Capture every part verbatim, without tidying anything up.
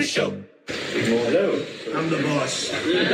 Show. Hello. I'm the boss.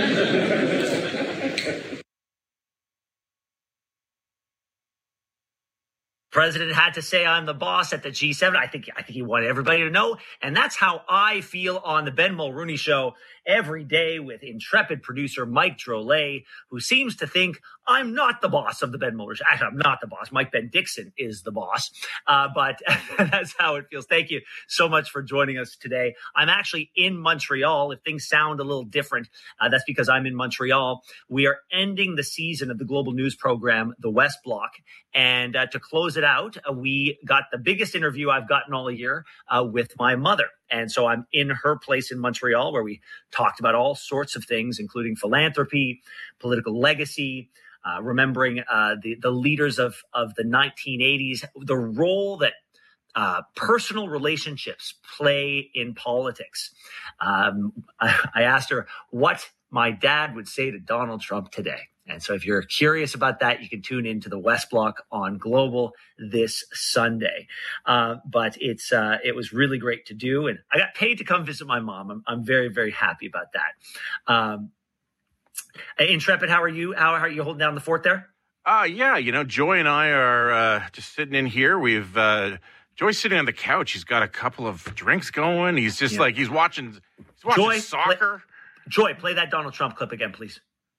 President had to say I'm the boss at the G seven. I think I think he wanted everybody to know. And that's how I feel on the Ben Mulrooney Show every day with intrepid producer Mike Drolet, who seems to think I'm not the boss of the Ben Mulrooney Show. Actually, I'm not the boss. Mike Ben Dixon is the boss. Uh, but that's how it feels. Thank you so much for joining us today. I'm actually in Montreal. If things sound a little different, uh, that's because I'm in Montreal. We are ending the season of the global news program, The West Block. And uh, to close it out, uh, we got the biggest interview I've gotten all year uh, with my mother. And so I'm in her place in Montreal where we talked about all sorts of things, including philanthropy, political legacy, uh, remembering uh, the, the leaders of, of the nineteen eighties, the role that uh, personal relationships play in politics. Um, I, I asked her what my dad would say to Donald Trump today. And so if you're curious about that, you can tune into the West Block on Global this Sunday. Uh, but it's uh, it was really great to do. And I got paid to come visit my mom. I'm, I'm very, very happy about that. Um, Intrepid, how are you? How, how are you holding down the fort there? Uh, yeah, you know, Joy and I are uh, just sitting in here. We've uh, Joy's sitting on the couch. He's got a couple of drinks going. He's just yeah. like he's watching, he's watching Joy, soccer. Play, Joy, play that Donald Trump clip again, please.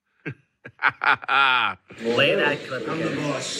Play that clip. I'm the boss.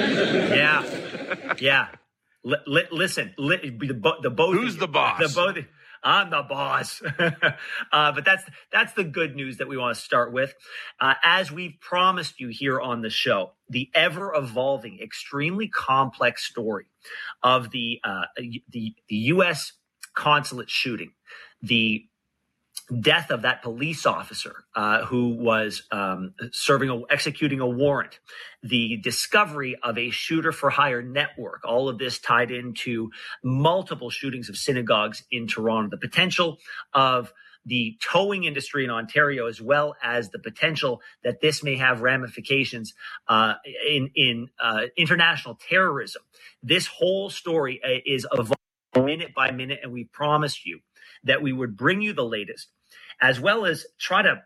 Yeah, yeah. L- li- listen, li- the, bo- the both. Who's the boss? The both. I'm the boss. uh, but that's that's the good news that we want to start with. Uh, as we've promised you here on the show, the ever-evolving, extremely complex story of the uh, the the U S consulate shooting, the death of that police officer uh, who was um, serving, a, executing a warrant, the discovery of a shooter for hire network, all of this tied into multiple shootings of synagogues in Toronto, the potential of the towing industry in Ontario, as well as the potential that this may have ramifications uh, in, in uh, international terrorism. This whole story is evolving minute by minute, and we promised you that we would bring you the latest, as well as try to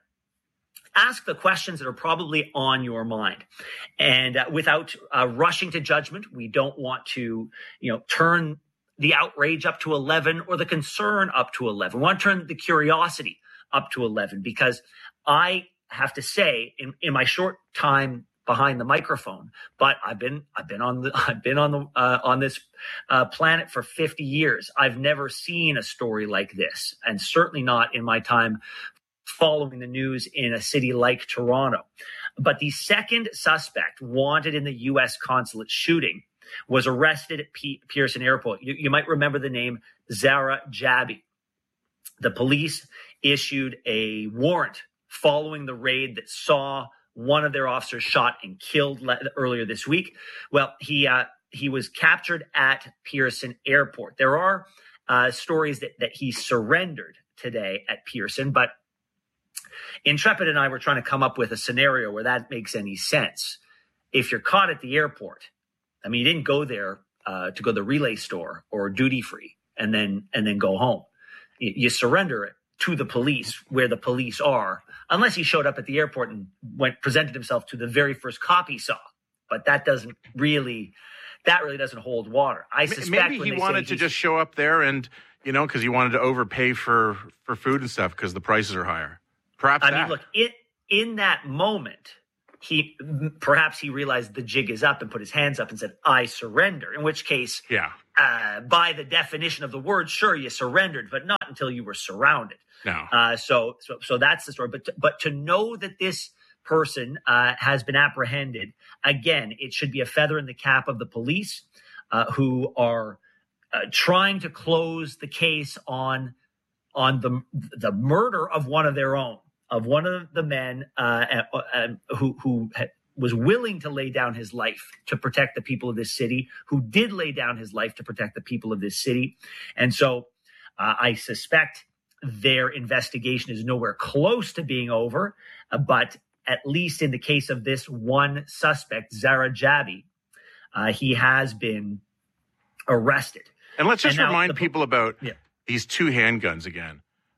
ask the questions that are probably on your mind. And uh, without uh, rushing to judgment, we don't want to, you know, turn the outrage up to eleven or the concern up to eleven. We want to turn the curiosity up to eleven, because I have to say, in, in my short time behind the microphone, but I've been I've been on the I've been on the uh, on this uh, planet for fifty years. I've never seen a story like this, and certainly not in my time following the news in a city like Toronto. But the second suspect wanted in the U S consulate shooting was arrested at P- Pearson Airport. You, you might remember the name Zara Jabi. The police issued a warrant following the raid that saw one of their officers shot and killed le- earlier this week. Well, he uh, he was captured at Pearson Airport. There are uh, stories that, that he surrendered today at Pearson, but Intrepid and I were trying to come up with a scenario where that makes any sense. If you're caught at the airport, I mean, you didn't go there uh, to go to the Relay store or duty free and then and then go home. You, you surrender it to the police where the police are, unless he showed up at the airport and went presented himself to the very first cop he saw. But that doesn't really, that really doesn't hold water. I suspect maybe when he they wanted say to just show up there and, you know, because he wanted to overpay for, for food and stuff because the prices are higher. Perhaps I that. mean, look, it, in that moment, he perhaps he realized the jig is up and put his hands up and said, I surrender, in which case, yeah. uh, by the definition of the word, sure, you surrendered, but not until you were surrounded. No. Uh, so, so, so that's the story. But, to, but to know that this person uh, has been apprehended, again, it should be a feather in the cap of the police uh, who are uh, trying to close the case on on the the murder of one of their own, of one of the men uh, uh, who who had, was willing to lay down his life to protect the people of this city, who did lay down his life to protect the people of this city. And so uh, I suspect their investigation is nowhere close to being over, uh, but at least in the case of this one suspect, Zara Jabi, uh, he has been arrested. And let's just and remind the, people about yeah. these two handguns again.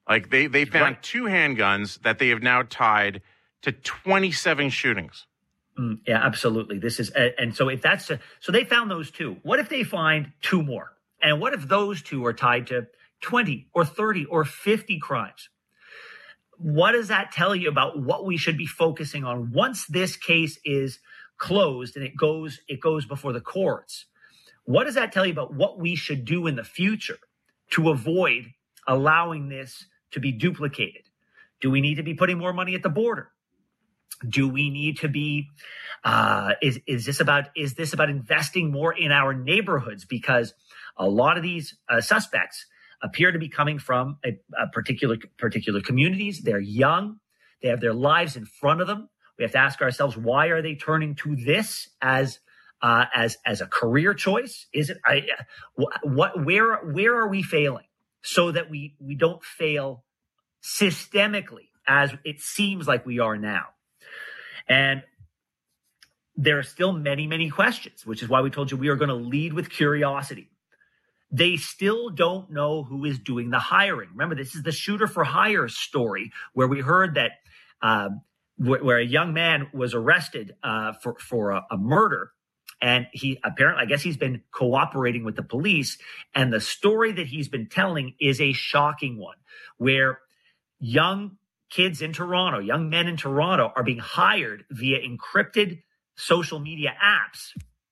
Like they, they found Right. two handguns that they have now tied to twenty-seven shootings. Mm, yeah, absolutely. This is, uh, and so if that's, uh, so they found those two. What if they find two more? And what if those two are tied to twenty or thirty or fifty crimes? What does that tell you about what we should be focusing on once this case is closed and it goes, it goes before the courts? What does that tell you about what we should do in the future to avoid allowing this to be duplicated? Do we need to be putting more money at the border? Do we need to be, uh, is, is this about, is this about investing more in our neighborhoods? Because a lot of these uh, suspects appear to be coming from a, a particular, particular communities. They're young. They have their lives in front of them. We have to ask ourselves, why are they turning to this as, uh, as, as a career choice? Is it, I, what, where, where are we failing so that we, we don't fail systemically as it seems like we are now? And there are still many, many questions, which is why we told you we are going to lead with curiosity. They still don't know who is doing the hiring. Remember, this is the shooter for hire story where we heard that um, wh- where a young man was arrested uh, for, for a, a murder. And he apparently, I guess he's been cooperating with the police. And the story that he's been telling is a shocking one where young kids in Toronto, young men in Toronto are being hired via encrypted social media apps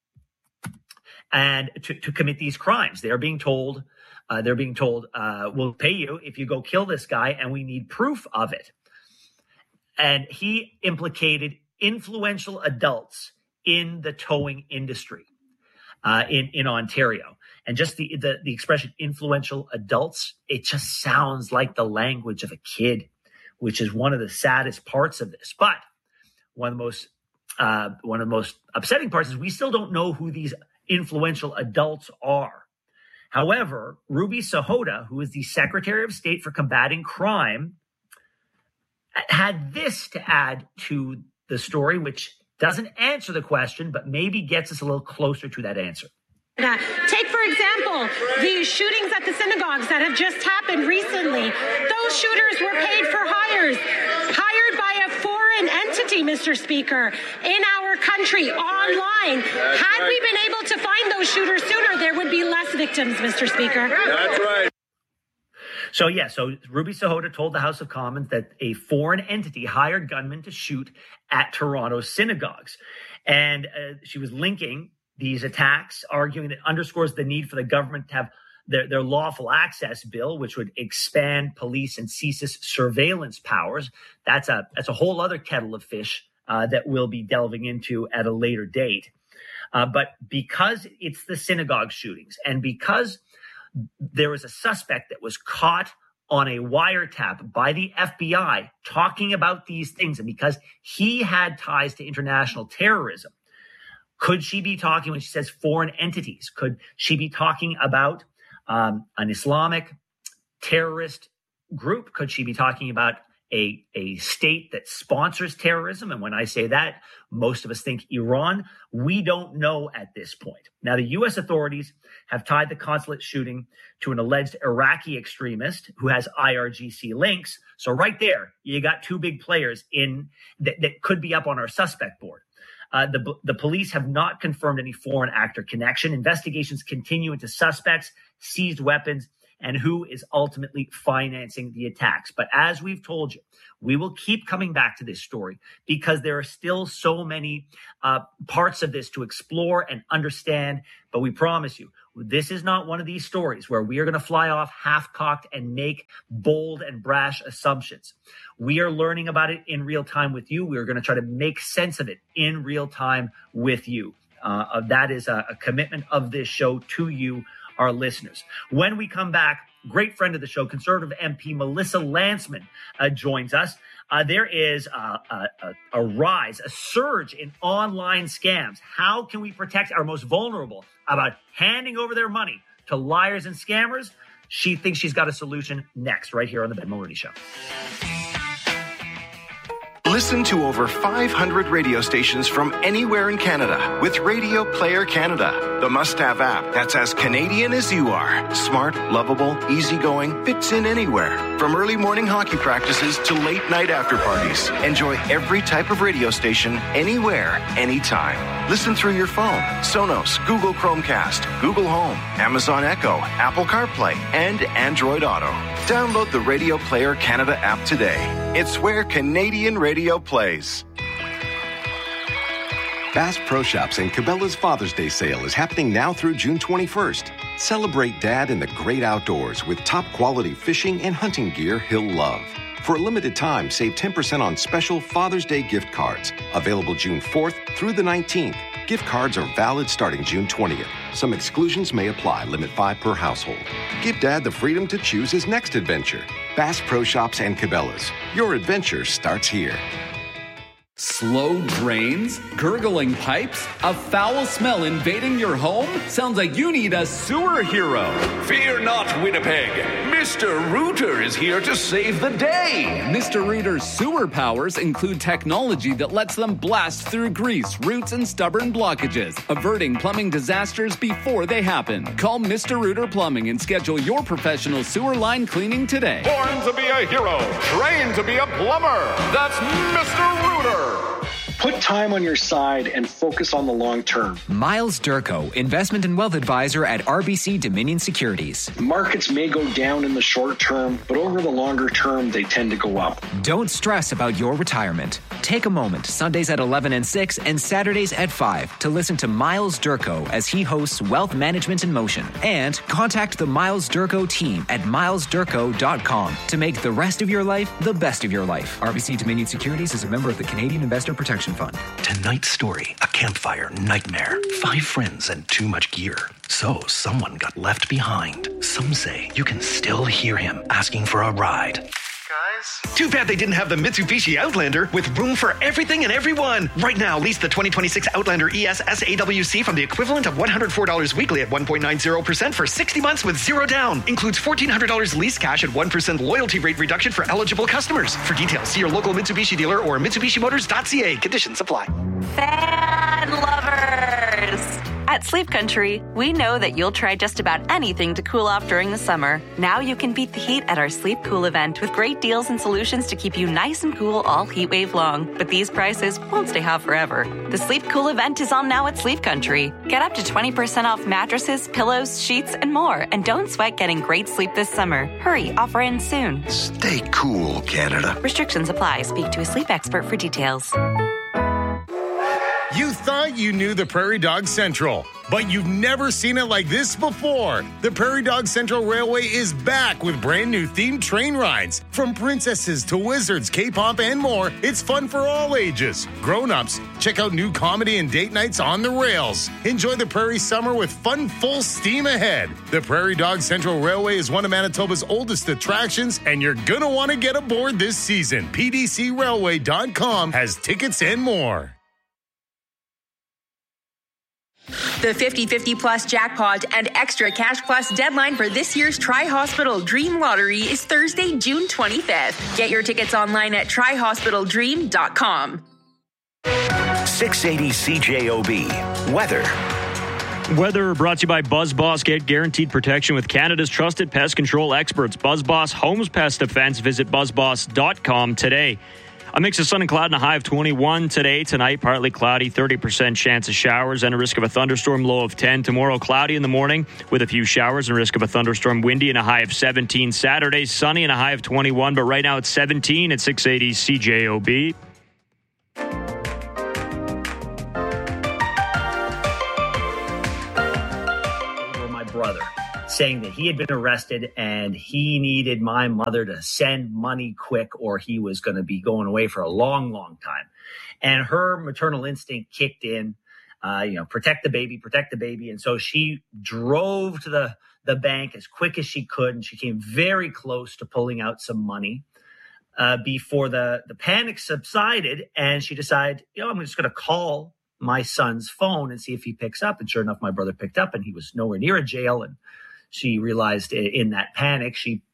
and to, to commit these crimes. They're being told, uh, they're being told, uh, we'll pay you if you go kill this guy and we need proof of it. And he implicated influential adults in the towing industry uh, in, in Ontario. And just the, the, the expression influential adults, it just sounds like the language of a kid, which is one of the saddest parts of this. But one of the most uh, one of the most upsetting parts is we still don't know who these influential adults are. However, Ruby Sahota, who is the Secretary of State for Combating Crime, had this to add to the story, which doesn't answer the question, but maybe gets us a little closer to that answer. Uh, take, for example, the shootings at the synagogues that have just happened recently. Those shooters were paid for hires, hired by a foreign entity, Mister Speaker, in our country, online. Had we been able to find those shooters sooner, there would be less victims, Mister Speaker. That's right. So, yeah, so Ruby Sahota told the House of Commons that a foreign entity hired gunmen to shoot at Toronto synagogues. And uh, she was linking these attacks, arguing that it underscores the need for the government to have their, their lawful access bill, which would expand police and C S I S surveillance powers. That's a that's a whole other kettle of fish uh, that we'll be delving into at a later date. Uh, but because it's the synagogue shootings and because there was a suspect that was caught on a wiretap by the F B I talking about these things, and because he had ties to international terrorism, could she be talking, when she says foreign entities, could she be talking about um, an Islamic terrorist group? Could she be talking about a, a state that sponsors terrorism? And when I say that, most of us think Iran. We don't know at this point. Now, the U S authorities have tied the consulate shooting to an alleged Iraqi extremist who has I R G C links. So right there, you got two big players in that, that could be up on our suspect board. Uh, the, the police have not confirmed any foreign actor connection. Investigations continue into suspects, seized weapons, and who is ultimately financing the attacks. But as we've told you, we will keep coming back to this story because there are still so many uh, parts of this to explore and understand. But we promise you, this is not one of these stories where we are going to fly off half-cocked and make bold and brash assumptions. We are learning about it in real time with you. We are going to try to make sense of it in real time with you. Uh, that is a, a commitment of this show to you, our listeners. When we come back, great friend of the show, Conservative M P Melissa Lantsman uh, joins us. Uh, there is a, a, a rise, a surge in online scams. How can we protect our most vulnerable about handing over their money to liars and scammers? She thinks she's got a solution next, right here on the Ben Mulroney Show. Listen to over five hundred radio stations from anywhere in Canada with Radio Player Canada, the must-have app that's as Canadian as you are. Smart, lovable, easygoing, fits in anywhere. From early morning hockey practices to late night after parties. Enjoy every type of radio station, anywhere, anytime. Listen through your phone, Sonos, Google Chromecast, Google Home, Amazon Echo, Apple CarPlay, and Android Auto. Download the Radio Player Canada app today. It's where Canadian radio plays. Bass Pro Shops and Cabela's Father's Day sale is happening now through June twenty-first. Celebrate Dad in the great outdoors with top quality fishing and hunting gear he'll love. For a limited time, save ten percent on special Father's Day gift cards. Available June fourth through the nineteenth. Gift cards are valid starting June twentieth. Some exclusions may apply. Limit five per household. Give Dad the freedom to choose his next adventure. Bass Pro Shops and Cabela's. Your adventure starts here. Slow drains? Gurgling pipes? A foul smell invading your home? Sounds like you need a sewer hero. Fear not, Winnipeg. Mister Rooter is here to save the day. Mister Rooter's sewer powers include technology that lets them blast through grease, roots, and stubborn blockages, averting plumbing disasters before they happen. Call Mister Rooter Plumbing and schedule your professional sewer line cleaning today. Born to be a hero, trained to be a plumber. That's Mister Rooter. Put time on your side and focus on the long term. Miles Durko, investment and wealth advisor at R B C Dominion Securities. Markets may go down in the short term, but over the longer term, they tend to go up. Don't stress about your retirement. Take a moment, Sundays at eleven and six and Saturdays at five, to listen to Miles Durko as he hosts Wealth Management in Motion. And contact the Miles Durko team at miles durko dot com to make the rest of your life the best of your life. R B C Dominion Securities is a member of the Canadian Investor Protection Fund. Tonight's story, a campfire nightmare, five friends and too much gear. So someone got left behind. Some say you can still hear him asking for a ride. Guys? Too bad they didn't have the Mitsubishi Outlander with room for everything and everyone. Right now, lease the twenty twenty-six Outlander E S S A W C from the equivalent of one hundred four dollars weekly at one point nine zero percent for sixty months with zero down. Includes fourteen hundred dollars lease cash and one percent loyalty rate reduction for eligible customers. For details, see your local Mitsubishi dealer or Mitsubishi Motors dot C A. Conditions apply. Fan lovers! At Sleep Country, we know that you'll try just about anything to cool off during the summer. Now you can beat the heat at our Sleep Cool event with great deals and solutions to keep you nice and cool all heat wave long. But these prices won't stay hot forever. The Sleep Cool event is on now at Sleep Country. Get up to twenty percent off mattresses, pillows, sheets, and more. And don't sweat getting great sleep this summer. Hurry, offer ends soon. Stay cool, Canada. Restrictions apply. Speak to a sleep expert for details. You thought you knew the Prairie Dog Central, but you've never seen it like this before. The Prairie Dog Central Railway is back with brand new themed train rides. From princesses to wizards, K-pop, and more, it's fun for all ages. Grown-ups, check out new comedy and date nights on the rails. Enjoy the Prairie summer with fun full steam ahead. The Prairie Dog Central Railway is one of Manitoba's oldest attractions, and you're gonna want to get aboard this season. P D C railway dot com has tickets and more. The fifty fifty Plus Jackpot and Extra Cash Plus deadline for this year's Tri-Hospital Dream Lottery is Thursday, June twenty-fifth. Get your tickets online at tri hospital dream dot com. six eighty C J O B. Weather. Weather brought to you by BuzzBoss. Get guaranteed protection with Canada's trusted pest control experts. BuzzBoss Homes Pest Defense. Visit buzz boss dot com today. A mix of sun and cloud and a high of twenty-one today. Tonight, partly cloudy, thirty percent chance of showers and a risk of a thunderstorm, low of ten. Tomorrow, cloudy in the morning with a few showers and a risk of a thunderstorm, windy and a high of seventeen. Saturday, sunny and a high of twenty-one, but right now it's seventeen at six eighty C J O B. Over my brother, saying that he had been arrested and he needed my mother to send money quick or he was going to be going away for a long, long time. And her maternal instinct kicked in, uh, you know, protect the baby, protect the baby. And so she drove to the, the bank as quick as she could. And she came very close to pulling out some money uh, before the, the panic subsided. And she decided, you know, I'm just going to call my son's phone and see if he picks up. And sure enough, my brother picked up and he was nowhere near a jail. And she realized in that panic, she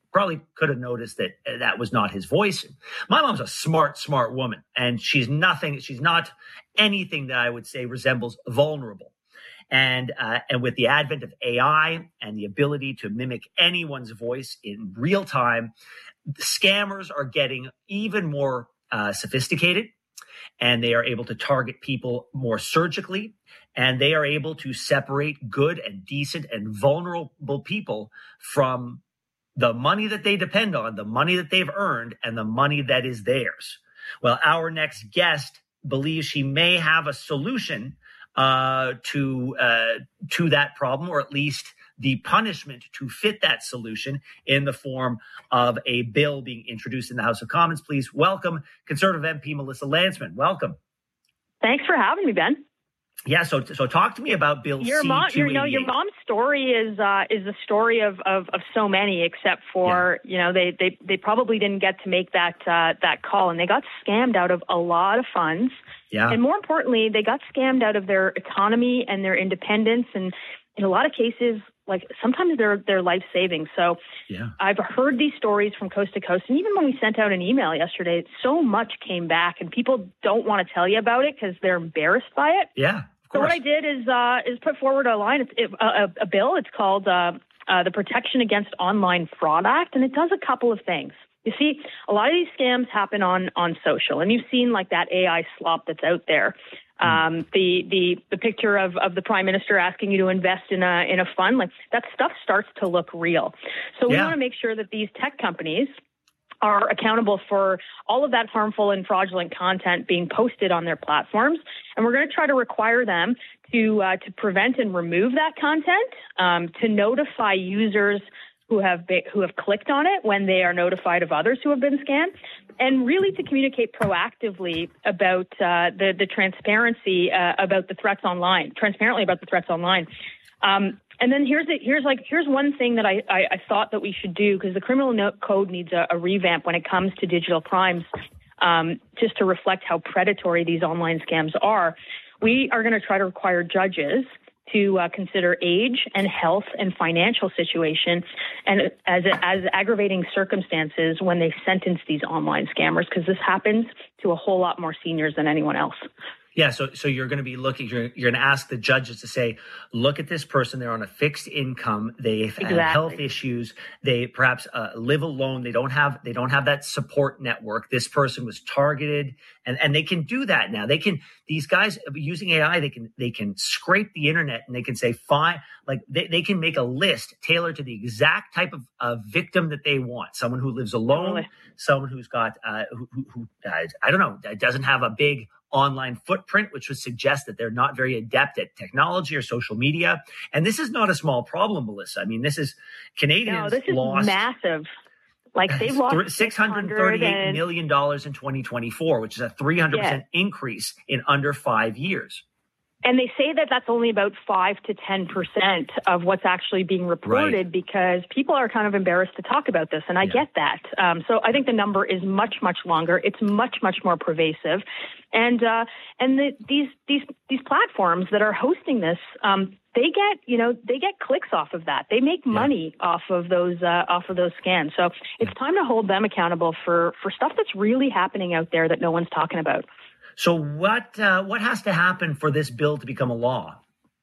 probably could have noticed that that was not his voice. My mom's a smart, smart woman, and she's nothing, she's not anything that I would say resembles vulnerable. And uh, and with the advent of A I and the ability to mimic anyone's voice in real time, scammers are getting even more uh, sophisticated, and they are able to target people more surgically, and they are able to separate good and decent and vulnerable people from the money that they depend on, the money that they've earned, and the money that is theirs. Well, our next guest believes she may have a solution uh, to uh, to that problem, or at least the punishment to fit that solution in the form of a bill being introduced in the House of Commons. Please welcome Conservative M P Melissa Lantsman. Welcome. Thanks for having me, Ben. Yeah, so so talk to me about Bill your C mom, two eighty-eight. You know, your mom's story is uh, is the story of, of, of so many, except for yeah. you know they, they they probably didn't get to make that uh, that call, and they got scammed out of a lot of funds. Yeah, and more importantly, they got scammed out of their autonomy and their independence, and in a lot of cases, like sometimes they're they're life saving. So yeah. I've heard these stories from coast to coast, and even when we sent out an email yesterday, so much came back, and people don't want to tell you about it because they're embarrassed by it. Yeah. So what I did is uh, is put forward a line, it's, it, a, a bill. It's called uh, uh, the Protection Against Online Fraud Act, and it does a couple of things. You see, a lot of these scams happen on on social, and you've seen like that A I slop that's out there. Um, the the the picture of, of the Prime Minister asking you to invest in a in a fund, like that stuff starts to look real. So we Yeah. want to make sure that these tech companies are accountable for all of that harmful and fraudulent content being posted on their platforms. And we're going to try to require them to uh, to prevent and remove that content, um, to notify users who have be- who have clicked on it when they are notified of others who have been scammed, and really to communicate proactively about uh, the, the transparency uh, about the threats online, transparently about the threats online. Um, And then here's the, here's like here's one thing that I, I, I thought that we should do, because the criminal code needs a, a revamp when it comes to digital crimes, um, just to reflect how predatory these online scams are. We are going to try to require judges to uh, consider age and health and financial situation and as as aggravating circumstances when they sentence these online scammers, because this happens to a whole lot more seniors than anyone else. Yeah, so so you're going to be looking, you're, you're going to ask the judges to say, look at this person, they're on a fixed income, they've Exactly. had health issues, they perhaps uh, live alone, they don't have they don't have that support network. This person was targeted, and, and they can do that now. They can, these guys using A I, they can they can scrape the internet and they can say, fine, like they, they can make a list tailored to the exact type of uh, victim that they want. Someone who lives alone, Totally. Someone who's got, uh, who, who, who uh, I don't know, doesn't have a big online footprint, which would suggest that they're not very adept at technology or social media. And this is not a small problem, Melissa. I mean, this is Canadians No, this is lost massive. Like they've lost six hundred thirty-eight million dollars in twenty twenty-four, which is a three hundred percent Yeah. increase in under five years. And they say that that's only about five to ten percent of what's actually being reported, Right. because people are kind of embarrassed to talk about this. And I get that. Um, so I think the number is much, much longer. It's much, much more pervasive. And uh, and the, these these these platforms that are hosting this, um, they get you know they get clicks off of that. They make money off of those uh, off of those scans. So it's time to hold them accountable for for stuff that's really happening out there that no one's talking about. So what uh, what has to happen for this bill to become a law?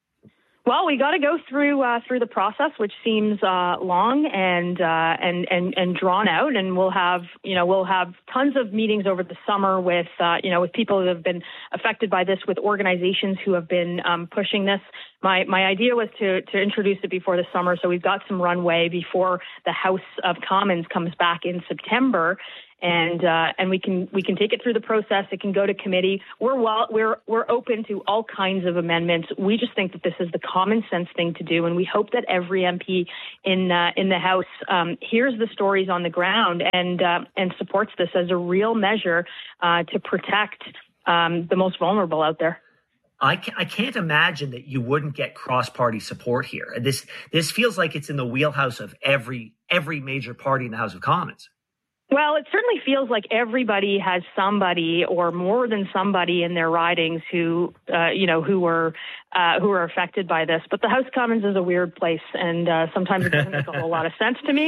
Well, we got to go through uh, through the process, which seems uh, long and, uh, and and and drawn out, and we'll have you know we'll have tons of meetings over the summer with uh, you know with people who have been affected by this, with organizations who have been um, pushing this. My my idea was to to introduce it before the summer, so we've got some runway before the House of Commons comes back in September. And uh, and we can we can take it through the process. It can go to committee. We're well we're we're open to all kinds of amendments. We just think that this is the common sense thing to do, and we hope that every M P in uh, in the House um, hears the stories on the ground and uh, and supports this as a real measure uh, to protect um, the most vulnerable out there. I can't, I can't imagine that you wouldn't get cross-party support here. This this feels like it's in the wheelhouse of every every major party in the House of Commons. Well, it certainly feels like everybody has somebody or more than somebody in their ridings who, uh, you know, who were uh, who are affected by this. But the House of Commons is a weird place, and uh, sometimes it doesn't make a whole lot of sense to me.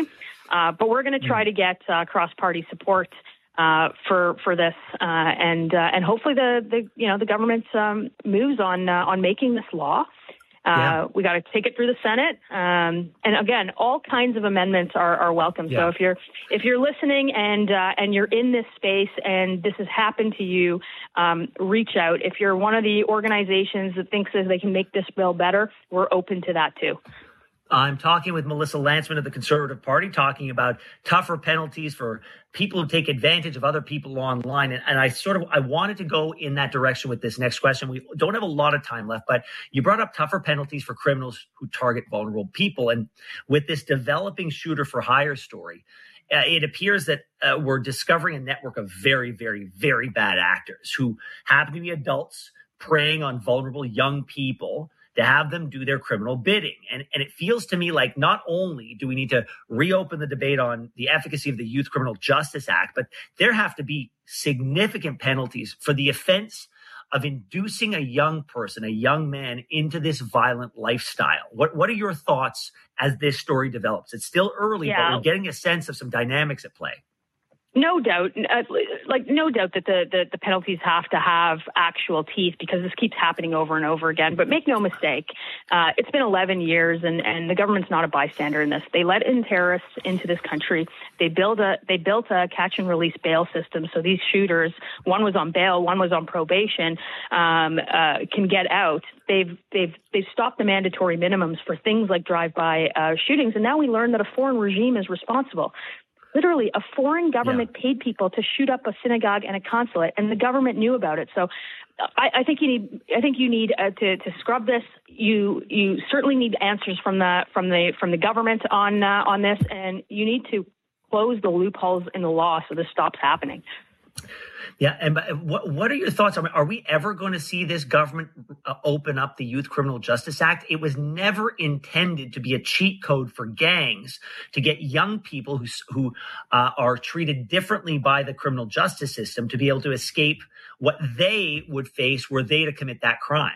Uh, but we're going to try to get uh, cross-party support uh, for for this, uh, and uh, and hopefully the, the you know the government um, moves on uh, on making this law. Uh, yeah. We got to take it through the Senate, um, and again, all kinds of amendments are, are welcome. Yeah. So if you're if you're listening and uh, and you're in this space and this has happened to you, um, reach out. If you're one of the organizations that thinks that they can make this bill better, we're open to that too. I'm talking with Melissa Lantsman of the Conservative Party, talking about tougher penalties for people who take advantage of other people online. And, and I sort of, I wanted to go in that direction with this next question. We don't have a lot of time left, but you brought up tougher penalties for criminals who target vulnerable people. And with this developing shooter for hire story, uh, it appears that uh, we're discovering a network of very, very, very bad actors who happen to be adults preying on vulnerable young people to have them do their criminal bidding. And, and it feels to me like not only do we need to reopen the debate on the efficacy of the Youth Criminal Justice Act, but there have to be significant penalties for the offense of inducing a young person, a young man, into this violent lifestyle. What what are your thoughts as this story develops? It's still early, yeah. but we're getting a sense of some dynamics at play. No doubt, uh, like no doubt that the, the, the penalties have to have actual teeth because this keeps happening over and over again. But make no mistake, uh, it's been eleven years and, and the government's not a bystander in this. They let in terrorists into this country. They build a they built a catch and release bail system. So these shooters, one was on bail, one was on probation, um, uh, can get out. They've they've they've stopped the mandatory minimums for things like drive-by uh, shootings, and now we learn that a foreign regime is responsible. Literally, a foreign government yeah. paid people to shoot up a synagogue and a consulate, and the government knew about it. So, I, I think you need, I think you need uh, to, to scrub this. You, you certainly need answers from the from the from the government on uh, on this, and you need to close the loopholes in the law so this stops happening. Yeah, and what what are your thoughts? I mean, are we ever going to see this government uh, open up the Youth Criminal Justice Act? It was never intended to be a cheat code for gangs to get young people who who uh, are treated differently by the criminal justice system to be able to escape what they would face were they to commit that crime.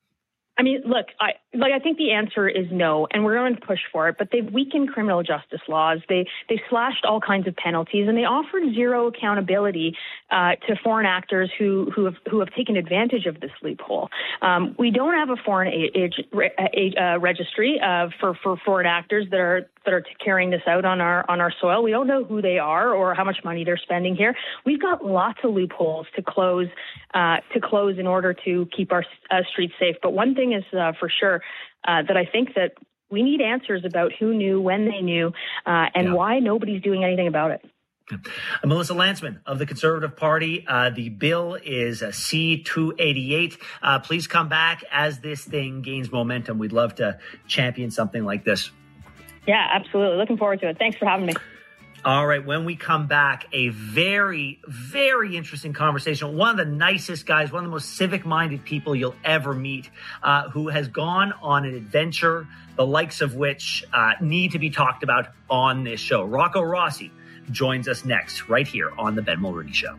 I mean, look, I like I think the answer is no, and we're going to push for it. But they've weakened criminal justice laws. They they slashed all kinds of penalties, and they offered zero accountability uh, to foreign actors who who have who have taken advantage of this loophole. Um, we don't have a foreign age, age, uh, registry uh, for for foreign actors that are that are carrying this out on our on our soil. We don't know who they are or how much money they're spending here. We've got lots of loopholes to close uh, to close in order to keep our uh, streets safe. But one thing is uh, for sure uh, that I think that we need answers about who knew, when they knew, uh, and yeah. why nobody's doing anything about it. Uh, Melissa Lantsman of the Conservative Party. Uh, the bill is a C two eighty-eight. Uh, please come back as this thing gains momentum. We'd love to champion something like this. Yeah, absolutely. Looking forward to it. Thanks for having me. All right. When we come back, a very, very interesting conversation. One of the nicest guys, one of the most civic-minded people you'll ever meet, uh, who has gone on an adventure, the likes of which uh, need to be talked about on this show. Rocco Rossi joins us next, right here on The Ben Mulroney Show.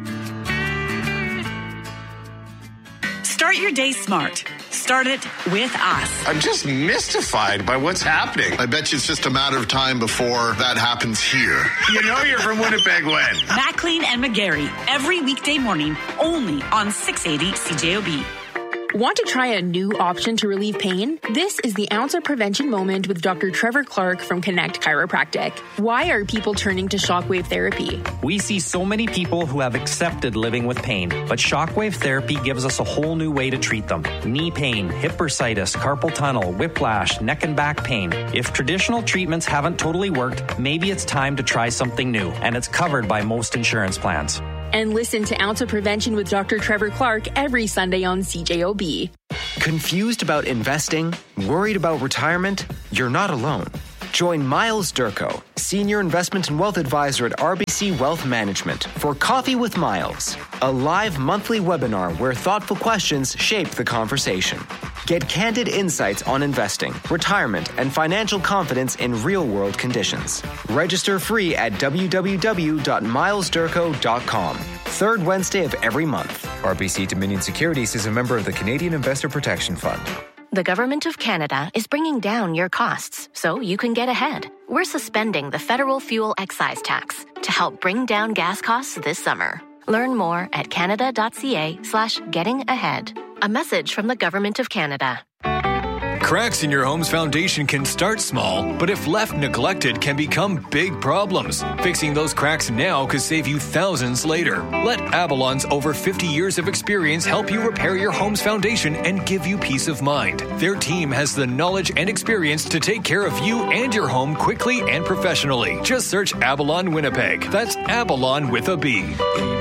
Start your day smart. Start it with us. I'm just mystified by what's happening. I bet you it's just a matter of time before that happens here. You know you're from Winnipeg when? McLean and McGarry, every weekday morning, only on six eighty C J O B. Want to try a new option to relieve pain? This is the Ounce of Prevention Moment with Doctor Trevor Clark from Connect Chiropractic. Why are people turning to shockwave therapy? We see so many people who have accepted living with pain, but shockwave therapy gives us a whole new way to treat them. Knee pain, hip bursitis, carpal tunnel, whiplash, neck and back pain. If traditional treatments haven't totally worked, maybe it's time to try something new, and it's covered by most insurance plans. And listen to Ounce of Prevention with Doctor Trevor Clark every Sunday on C J O B. Confused about investing? Worried about retirement? You're not alone. Join Miles Durko, Senior Investment and Wealth Advisor at R B C Wealth Management, for Coffee with Miles, a live monthly webinar where thoughtful questions shape the conversation. Get candid insights on investing, retirement, and financial confidence in real-world conditions. Register free at w w w dot miles durko dot com. Third Wednesday of every month. R B C Dominion Securities is a member of the Canadian Investor Protection Fund. The Government of Canada is bringing down your costs so you can get ahead. We're suspending the federal fuel excise tax to help bring down gas costs this summer. Learn more at canada.ca slash getting ahead. A message from the Government of Canada. Cracks in your home's foundation can start small, but if left neglected can become big problems. Fixing those cracks now could save you thousands later. Let Avalon's over fifty years of experience help you repair your home's foundation and give you peace of mind. Their team has the knowledge and experience to take care of you and your home quickly and professionally. Just search Avalon Winnipeg. That's Avalon with a B.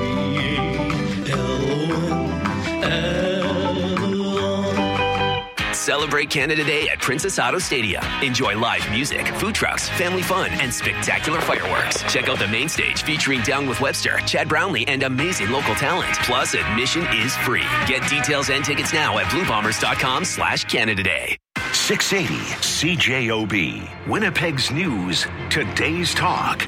Celebrate Canada Day at Princess Auto Stadium. Enjoy live music, food trucks, family fun, and spectacular fireworks. Check out the main stage featuring Down with Webster, Chad Brownlee, and amazing local talent. Plus, admission is free. Get details and tickets now at bluebombers.com slash Canada Day. six eighty C J O B, Winnipeg's News, Today's Talk.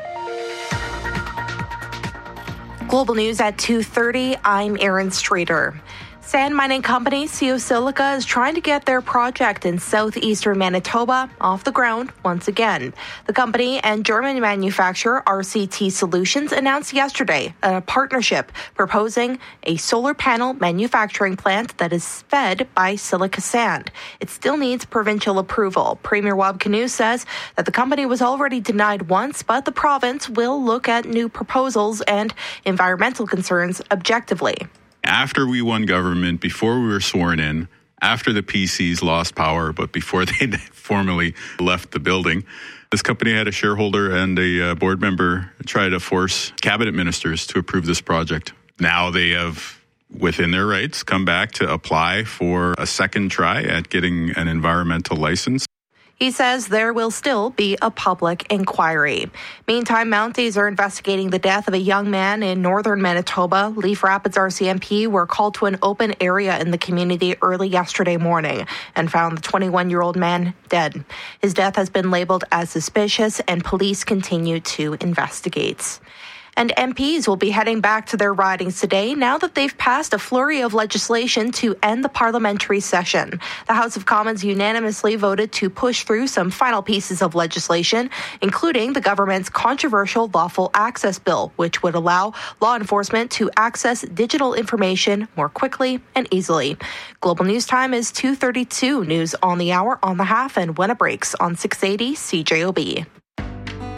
Global News at two thirty, I'm Erin Streeter. Sand mining company Silica is trying to get their project in southeastern Manitoba off the ground once again. The company and German manufacturer R C T Solutions announced yesterday a partnership proposing a solar panel manufacturing plant that is fed by silica sand. It still needs provincial approval. Premier Wab Kinew says that the company was already denied once, but the province will look at new proposals and environmental concerns objectively. After we won government, before we were sworn in, after the P Cs lost power, but before they formally left the building, this company had a shareholder and a uh, board member try to force cabinet ministers to approve this project. Now they have, within their rights, come back to apply for a second try at getting an environmental license. He says there will still be a public inquiry. Meantime, Mounties are investigating the death of a young man in northern Manitoba. Leaf Rapids R C M P were called to an open area in the community early yesterday morning and found the twenty-one-year-old man dead. His death has been labeled as suspicious, and police continue to investigate. And M Ps will be heading back to their ridings today now that they've passed a flurry of legislation to end the parliamentary session. The House of Commons unanimously voted to push through some final pieces of legislation, including the government's controversial Lawful Access Bill, which would allow law enforcement to access digital information more quickly and easily. Global News Time is two thirty-two. News on the hour, on the half, and when it breaks on six eighty C J O B.